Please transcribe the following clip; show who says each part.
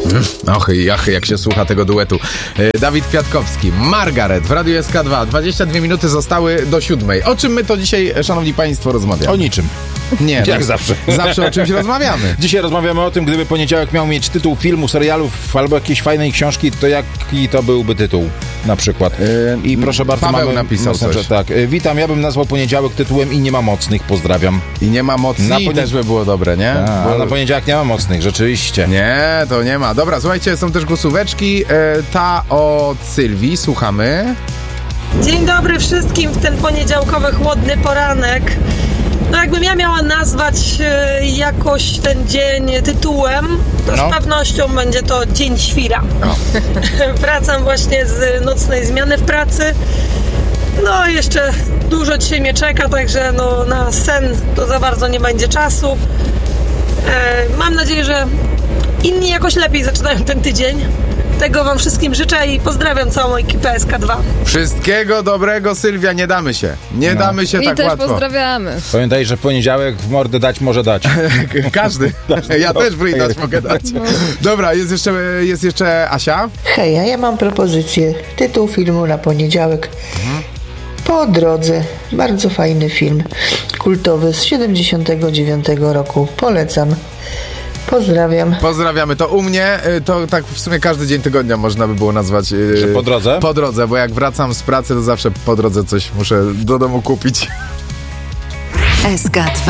Speaker 1: Och, jak się słucha tego duetu. Dawid Kwiatkowski, Margaret w Radiu SK2. 22 minuty zostały do 7. O czym my to dzisiaj, szanowni państwo, rozmawiamy?
Speaker 2: O niczym.
Speaker 1: Nie,
Speaker 2: Jak zawsze.
Speaker 1: Zawsze o czymś rozmawiamy.
Speaker 2: Dzisiaj rozmawiamy o tym, gdyby poniedziałek miał mieć tytuł filmu, serialu albo jakiejś fajnej książki, to jaki to byłby tytuł na przykład? I proszę bardzo,
Speaker 1: Paweł napisał coś.
Speaker 2: Tak. Witam, ja bym nazwał poniedziałek tytułem I nie ma mocnych, pozdrawiam.
Speaker 1: I nie ma mocni, też by było dobre, nie?
Speaker 2: A na poniedziałek nie ma mocnych, rzeczywiście.
Speaker 1: Nie, to nie ma. Dobra, słuchajcie, są też głosóweczki. Ta od Sylwii, słuchamy.
Speaker 3: Dzień dobry wszystkim w ten poniedziałkowy chłodny poranek. No jakbym ja miała nazwać jakoś ten dzień tytułem, to z pewnością będzie to Dzień Świra. Wracam właśnie z nocnej zmiany w pracy. No jeszcze dużo dzisiaj mnie czeka, także no, na sen to za bardzo nie będzie czasu. Mam nadzieję, że inni jakoś lepiej zaczynają ten tydzień. Tego wam wszystkim życzę i pozdrawiam całą ekipę SK2.
Speaker 1: Wszystkiego dobrego, Sylwia, nie damy się. Nie damy się
Speaker 4: I
Speaker 1: tak
Speaker 4: też
Speaker 1: łatwo.
Speaker 4: pozdrawiamy.
Speaker 2: Pamiętaj, że w poniedziałek w mordę dać może dać.
Speaker 1: Każdy. Ja też w ryj dać mogę dać. Dobra, jest jeszcze Asia.
Speaker 5: Hej, ja mam propozycję. Tytuł filmu na poniedziałek. Po drodze. Bardzo fajny film. Kultowy z 79 roku. Polecam. Pozdrawiam.
Speaker 1: Pozdrawiamy. To u mnie, to tak w sumie każdy dzień tygodnia można by było nazwać.
Speaker 2: Że po drodze?
Speaker 1: Po drodze, bo jak wracam z pracy, to zawsze po drodze coś muszę do domu kupić.
Speaker 6: SK2